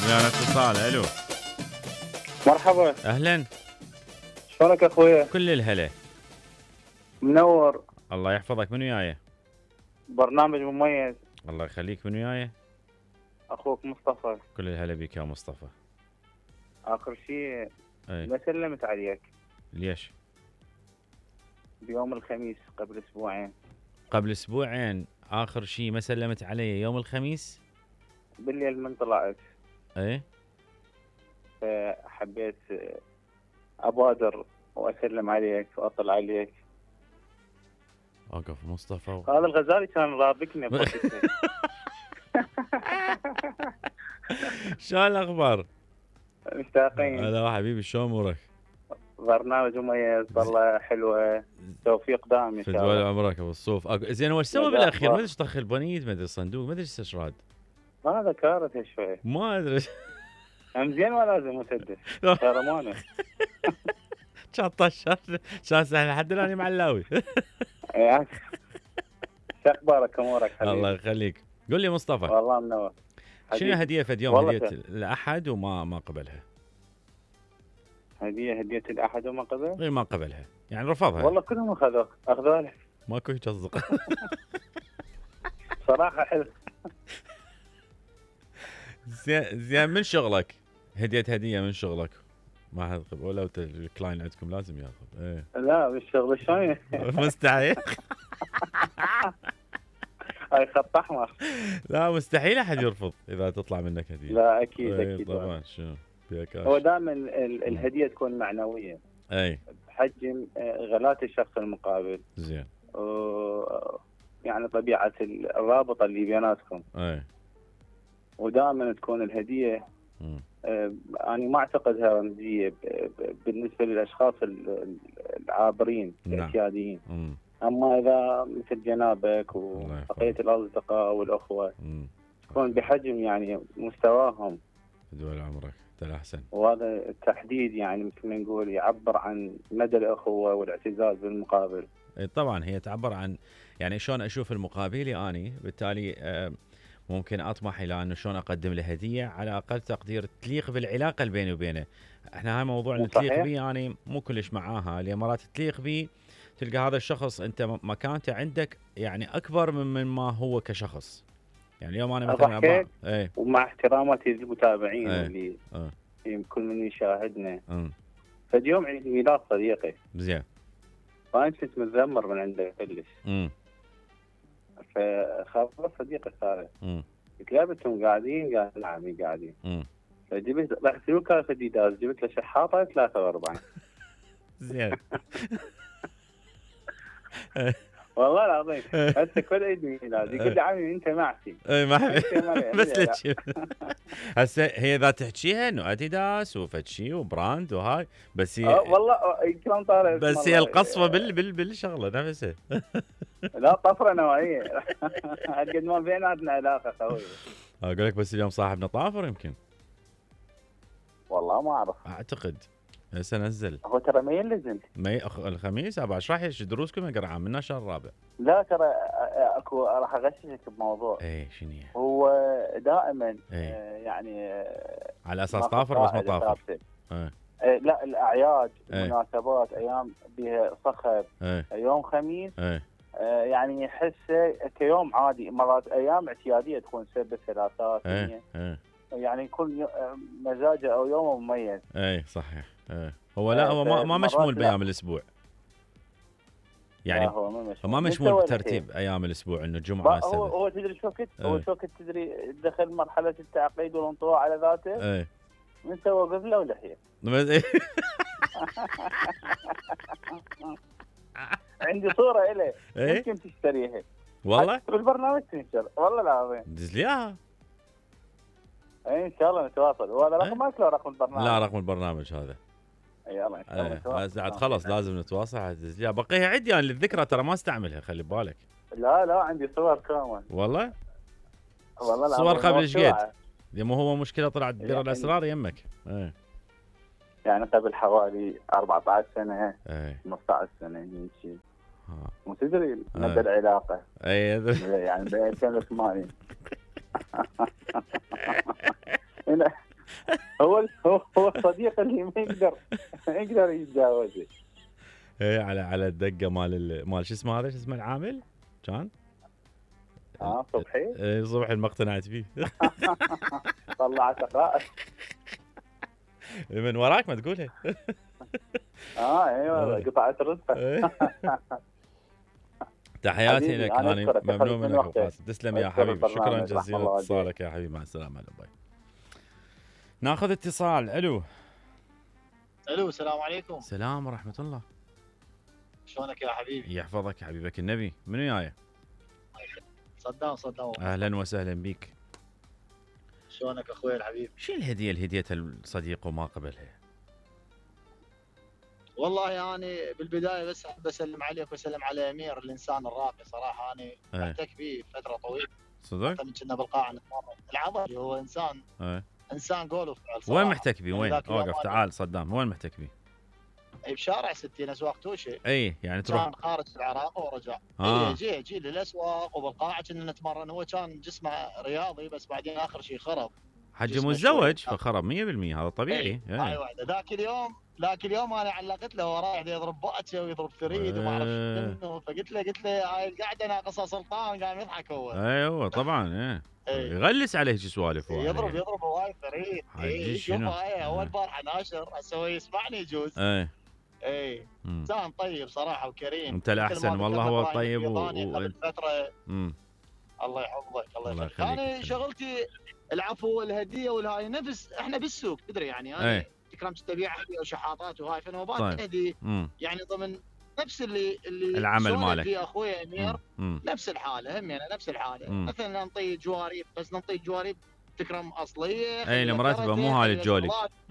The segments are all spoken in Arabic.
ويانا اتصال. الو مرحبا، اهلا. شلونك اخويا؟ كل الهلا. منور. الله يحفظك. من وياي؟ برنامج مميز. الله يخليك. من وياي؟ اخوك مصطفى. كل الهلا بك يا مصطفى. اخر شيء اي ما سلمت عليك ليش؟ بيوم الخميس قبل اسبوعين. قبل اسبوعين اخر شيء ما سلمت علي يوم الخميس. بالليل من طلعت اي فحبيت ابادر واسلم عليك واطلع عليك. اوقف مصطفى هذا الغزالي كان رابكني بوقتها. شلون الاخبار؟ مشتاقين. هلا حبيبي، شلون امورك؟ برنامج مميز والله، حلوه. توفيق دائم ان شاء فدوال الله. عمرك ابو الصوف. زين وش سوى لا، بالاخير؟ أخبار. ما ادري ايش طخ البنيت، ما ادري الصندوق، ما ادري ايش راد. هذا كارثه شوي. ما ادري. هم زين ولا لازم مسدس؟ كرمانه. كان طشر كان سهل لحد الان معلاوي. يا شو اخبارك؟ امورك حبيبي؟ الله يخليك. قول لي مصطفى، والله منور. شنو حبيبي. هديه فد يوم؟ والله هديه خير. الاحد وما قبلها. هدية الأحد وما قبل؟ غير ما قبلها يعني رفضها. والله كلهم أخذوا له. ماكو هيك اصدق. صراحة حلو. زين من شغلك هديه من شغلك ما حد قبل ولا الكلاين عندكم لازم ياخذ. ايه لا بالشغل شلون؟ مستحيل. هاي خط أحمر. لا مستحيل احد يرفض اذا تطلع منك هديه. لا أكيد ايه أكيد. طبعا. شنو فيها كاش. هو دائما الهدية تكون معنوية اي بحجم غلاة الشخص المقابل. زين. يعني طبيعة الرابطة اللي بيناتكم. اي ودائما تكون الهدية أنا ما أعتقدها رمزية بالنسبة للأشخاص العابرين الاعتياديين. أما إذا مثل جنابك وبقية الأصدقاء والأخوة تكون بحجم يعني مستواهم. دول عمرك انت احسن. وهذا التحديد يعني مثل ما نقول يعبر عن مدى الأخوة والاعتزاز بالمقابل. طبعا هي تعبر عن يعني شلون اشوف المقابلي اني، بالتالي ممكن اطمح الى انه شلون اقدم له هديه على اقل تقدير تليق بالعلاقه اللي بيني وبينه. احنا هاي موضوع ان تليق بي يعني مو كلش معاها، لان مرات تليق بي تلقى هذا الشخص انت مكانته عندك يعني اكبر من ما هو كشخص. يعني اليوم انا مثلا ومع احتراماتي للمتابعين اللي كل من يشاهدنا. فاليوم عيد ميلاد صديقي. زين. فانا كنت متذمر من عنده كلش. فخبرت صديقي الثالث. قلت له انتم قاعدين؟ قال نعم قاعدين. فجبت رحت له كاسه ديداز، جبت له شحاطه 43. زين. والله العظيم هسه كل عيد ميلاد يقول لي عمي انت معتي. اي ما بس لك. هسه هي اذا تحكيها انه اديداس وفد شيء وبراند وهاي، بس هي والله كلام طالع. بس هي القصفه بالشغله نفسها. لا طفره نوعيه. قد ما بيناتنا علاقه قويه. اقول لك بس اليوم صاحبنا طافر يمكن. والله ما اعرف. اعتقد هسه نزل. هو ترى ما يلزم. الخميس ابى اشرح لك دروسكم اقرا من الشهر الرابع. لا ترى اكو راح اغششك بموضوع. اي شنو هو دائما يعني على اساس طافر بس ما طافر. لا الاعياد المناسبات ايام بها صخب يوم خميس يعني يحسه كيوم عادي. مرات ايام اعتياديه تكون سبت ثلاثاء يعني يكون مزاجه او يومه مميز. اي صحيح. هو لا هو ما مشمول بايام الاسبوع يعني. هو ما مشمول بترتيب ايام الاسبوع انه جمعه سبت. هو تدري شو وقت؟ هو شو وقت تدري دخل مرحله التعقيد والانطواء على ذاته. من سوى قبله ولحيه. عندي صوره له يمكن تشتريها والله بالبرنامج تنشر. والله العظيم دز لي اياها. ان شاء الله نتواصل. وهذا رقمك لو رقم البرنامج؟ لا رقم البرنامج هذا. يلا ان شاء الله نتواصل. خلاص لازم نتواصل. دز لي بقيها عندي يعني للذكرى، ترى ما استعملها خلي بالك. لا عندي صور كامل. والله والله صور قبل ايش قد؟ مو هو مشكله طلعت بير يعني الاسرار يمك. يعني قبل حوالي 14 سنه 15 سنه هيك. مو تدري مدى العلاقه. اي يعني ب 2008. هو الصديق اللي ما يقدر يتجاوزه. ايه على الدقه مال شو اسمه هذا، شو اسمه العامل كان صبحي. ايه صبحي ما اقتنعت فيه. طلعت رأس من وراك ما تقولها. ايوه قطعت رزقه. تحياتي لك، انا ممنون منك ابو قاسم. تسلم يا حبيبي، شكرا جزيلا اتصالك يا حبيبي، مع السلامه. باي. ناخذ اتصال. الو السلام عليكم. السلام ورحمه الله. شلونك يا حبيبي؟ يحفظك حبيبك النبي. منو وياي؟ صدام. اهلا وسهلا بيك. شلونك اخوي الحبيب؟ شو الهديه اللي هديتها الصديق وما قبلها؟ والله يعني بالبدايه بس احب اسلم عليك واسلم على امير، الانسان الراقي صراحه. انا محتك به فتره طويله صدق؟ كنا بالقاعه العضلي. هو انسان قول وفعل صراحه. وين محتك به؟ وين؟ اوقف تعال صدام، وين محتك به؟ بشارع 60 اسواق توشي. اي يعني تروح كان خارج العراق ورجع. يجي للاسواق وبالقاعه كنا نتمرن. هو كان جسمه رياضي بس بعدين اخر شيء خرب. حجي متزوج فخرب 100%. هذا طبيعي. هاي واحده. ذاك اليوم انا علقت له وراه رايح يضرب باتشا ويضرب ثريد وما اعرف شنو. فقلت له هاي القعده ناقصها سلطان. قام يضحك هو. ايوه طبعا. يغلس عليه شي سوالف. يضرب هواي ثريد. شوف هاي اول بارحه ناشر هسه يسمعني يجوز. اي انسان طيب صراحه وكريم. انت الاحسن والله. هو طيب قبل فتره. الله يحفظك. انا شغلتي العفو والهديه والهاي نفس احنا بالسوق تدري يعني. انا تكرمت تبيع هديه وشحاطات وهاي فنوبات. طيب. هديه يعني ضمن نفس اللي العمل مالك في اخوي امير. نفس الحاله هم يعني نفس الحاله. مثلا ننطي جواريب بس ننطي جواريب تكرم اصليه. اي المرتبه مو هاي الجولي.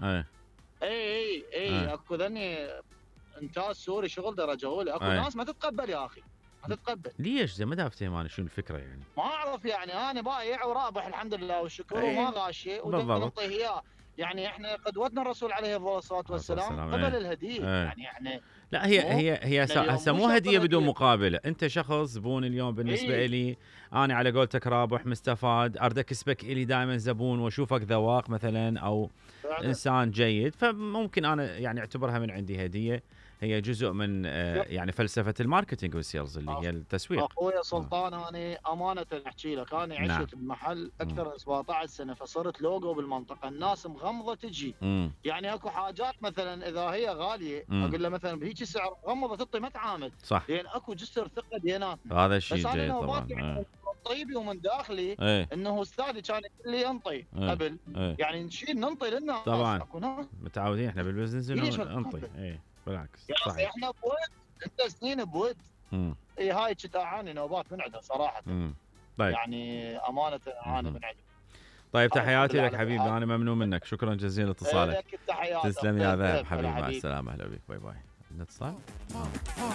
اي اكو ذني انتاج سوري شغل درجه اولى. اكو ناس ما تتقبل يا اخي، ما تتقبل. ليش زي ما دافتهم انا شنو الفكره يعني؟ ما اعرف يعني. انا بايع ورابح الحمد لله والشكر وما غاشي ونعطيه اياه. يعني احنا قدوتنا الرسول عليه الصلاه والسلام قبل الهديه. يعني احنا لا هي هسه مو هديه بدون مقابله. انت شخص زبون اليوم بالنسبه لي انا على قولتك رابح مستفاد. اريد اكسبك الي دائما زبون واشوفك ذواق مثلا او انسان جيد. فممكن انا يعني اعتبرها من عندي هديه. هي جزء من يعني فلسفه الماركتينج والسيلز اللي هي التسويق. اخويا سلطان انا امانه احكي لك انا عشت بمحل اكثر من 17 سنه فصرت لوجو بالمنطقه. الناس مغمضه تجي. يعني اكو حاجات مثلا اذا هي غاليه اقول له مثلا بهيك سعر مغمضه تعطي ما تعامل. صح. لان اكو جسر ثقه بيناتنا. هذا الشيء جيد طبعا. يعني طيبي ومن داخلي انه استاذي كان يقول لي انطي قبل. يعني نشيل ننطي للناس. طبعا متعودين احنا بالبزنس ننطي. بالعكس صحيح. احنا بود انت سنين بود. هاي كنت اعاني نوبات من عندها صراحه. طيب. يعني امانه اعاني من عندها. طيب تحياتي لك حبيبي. انا ممنون منك. شكرا جزيلا لاتصالك. تسلم يا ذهب حبيبي. مع السلامه. اهلا بك. باي باي. نتصل.